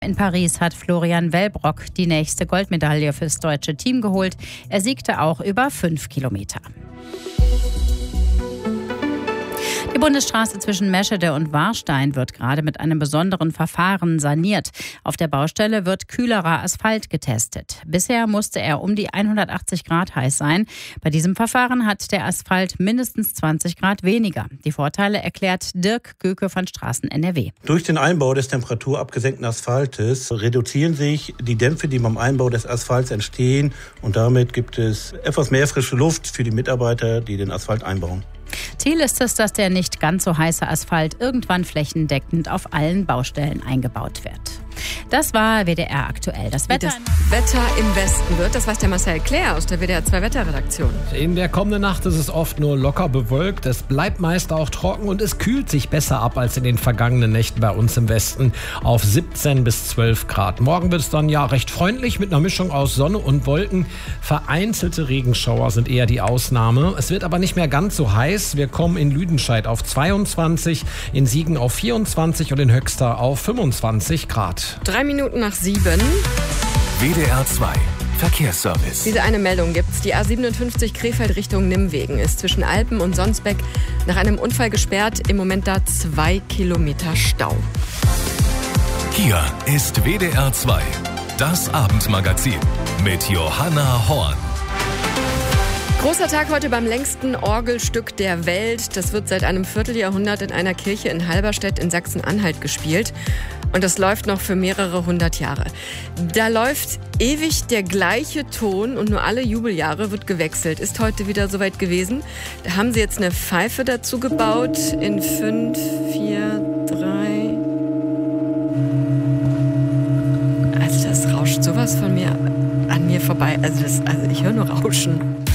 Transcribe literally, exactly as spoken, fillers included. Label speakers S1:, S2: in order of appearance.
S1: In Paris hat Florian Wellbrock die nächste Goldmedaille fürs deutsche Team geholt. Er siegte auch über fünf Kilometer. Die Bundesstraße zwischen Meschede und Warstein wird gerade mit einem besonderen Verfahren saniert. Auf der Baustelle wird kühlerer Asphalt getestet. Bisher musste er um die hundertachtzig Grad heiß sein. Bei diesem Verfahren hat der Asphalt mindestens zwanzig Grad weniger. Die Vorteile erklärt Dirk Göke von Straßen N R W.
S2: Durch den Einbau des temperaturabgesenkten Asphaltes reduzieren sich die Dämpfe, die beim Einbau des Asphalts entstehen. Und damit gibt es etwas mehr frische Luft für die Mitarbeiter, die den Asphalt einbauen.
S1: Ziel ist es, dass der nicht ganz so heiße Asphalt irgendwann flächendeckend auf allen Baustellen eingebaut wird. Das war W D R aktuell. Das Wetter,
S3: das Wetter im Westen wird, das weiß der Marcel Claire aus der W D R zwei Wetterredaktion.
S4: In der kommenden Nacht ist es oft nur locker bewölkt. Es bleibt meist auch trocken und es kühlt sich besser ab als in den vergangenen Nächten bei uns im Westen auf siebzehn bis zwölf Grad. Morgen wird es dann ja recht freundlich mit einer Mischung aus Sonne und Wolken. Vereinzelte Regenschauer sind eher die Ausnahme. Es wird aber nicht mehr ganz so heiß. Wir kommen in Lüdenscheid auf zweiundzwanzig, in Siegen auf vierundzwanzig und in Höxter auf fünfundzwanzig Grad.
S3: Drei Minuten nach sieben.
S5: W D R zwei Verkehrsservice.
S3: Diese eine Meldung gibt's. Die A siebenundfünfzig Krefeld Richtung Nimwegen ist zwischen Alpen und Sonsbeck nach einem Unfall gesperrt. Im Moment da zwei Kilometer Stau.
S5: Hier ist W D R zwei, das Abendmagazin mit Johanna Horn.
S3: Großer Tag heute beim längsten Orgelstück der Welt. Das wird seit einem Vierteljahrhundert in einer Kirche in Halberstadt in Sachsen-Anhalt gespielt. Und das läuft noch für mehrere hundert Jahre. Da läuft ewig der gleiche Ton und nur alle Jubeljahre wird gewechselt. Ist heute wieder soweit gewesen. Da haben sie jetzt eine Pfeife dazu gebaut in fünf, vier, drei. Also das rauscht sowas von mir an mir vorbei. Also, das, also ich höre nur Rauschen.